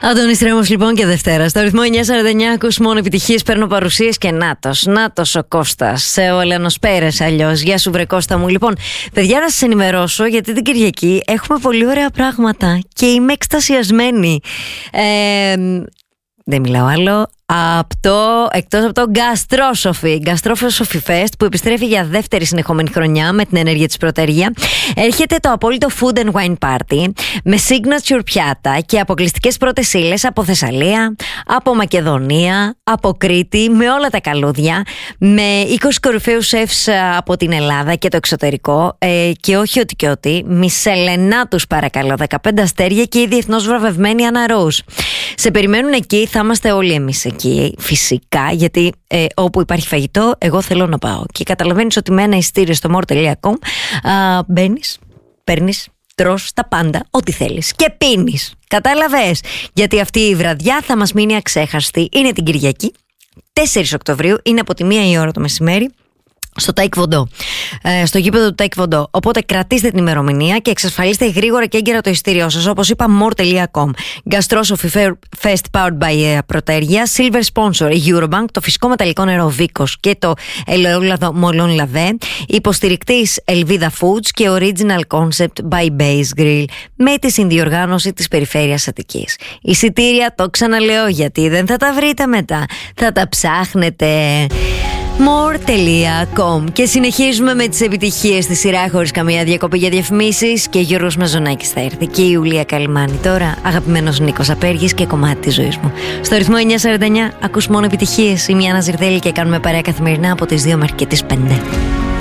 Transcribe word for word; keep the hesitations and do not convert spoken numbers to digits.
Αντώνης Τρέμος λοιπόν και Δευτέρα. Στο ρυθμό εννιά σαράντα εννιά ακούς μόνο επιτυχίες, παίρνω παρουσίες και νάτος. Νάτος ο Κώστας, ο Ελένος Πέρες αλλιώς. Γεια σου βρε Κώστα μου. Λοιπόν, παιδιά, να σας ενημερώσω γιατί την Κυριακή έχουμε πολύ ωραία πράγματα και είμαι εκστασιασμένη. Ε, δεν μιλάω άλλο. Από το, εκτός από το Γκαστρόσοφι, Γκαστρόσοφι Fest που επιστρέφει για δεύτερη συνεχόμενη χρονιά με την ενέργεια της Πρωτεργία, έρχεται το απόλυτο Food and Wine Party με signature πιάτα και αποκλειστικές πρώτες ύλες από Θεσσαλία, από Μακεδονία, από Κρήτη, με όλα τα καλούδια, με είκοσι κορυφαίους σεφς από την Ελλάδα και το εξωτερικό, ε, και όχι ότι και ότι, Μισελενά τους παρακαλώ, δεκαπέντε αστέρια και η διεθνώς βραβευμένη Ανna Rose. Σε περιμένουν εκεί, θα είμαστε όλοι εμείς εκεί. Φυσικά, γιατί ε, όπου υπάρχει φαγητό, εγώ θέλω να πάω. Και καταλαβαίνεις ότι με ένα ειστήριο στο more τελεία com μπαίνεις, παίρνεις, τρως τα πάντα, ό,τι θέλεις. Και πίνεις. Κατάλαβες. Γιατί αυτή η βραδιά θα μας μείνει αξέχαστη. Είναι την Κυριακή, τέσσερις Οκτωβρίου, είναι από τη μία η ώρα το μεσημέρι. Στο Taekwondo, ε, στο γήπεδο του Taekwondo. Οπότε κρατήστε την ημερομηνία και εξασφαλίστε γρήγορα και έγκαιρα το ειστήριό σας. Όπως είπα, more τελεία com. Γκαστρόσοφι Fest powered by Πρωτεργία. Silver sponsor η Eurobank. Το φυσικό μεταλλικό νερό Βίκος και το ελαιόλαδο Μολόν Λαβέ. Υποστηρικτής Ελβίδα Foods και Original Concept by Base Grill. Με τη συνδιοργάνωση της Περιφέρειας Αττικής. Εισιτήρια, το ξαναλέω γιατί δεν θα τα βρείτε μετά. Θα τα ψάχνετε. more τελεία com. Και συνεχίζουμε με τις επιτυχίες στη σειρά χωρίς καμία διακοπή για διαφημίσεις. Και Γιώργος Μαζονάκης θα έρθει και η Ιουλία Καλυμάνη. Τώρα αγαπημένος Νίκος Απέργης και κομμάτι της ζωής μου. Στο ρυθμό εννιά σαράντα εννιά ακούς μόνο επιτυχίες. Είμαι η Άννα Ζιρδέλη και κάνουμε παρέα καθημερινά από τις δύο μέχρι και τις πέντε.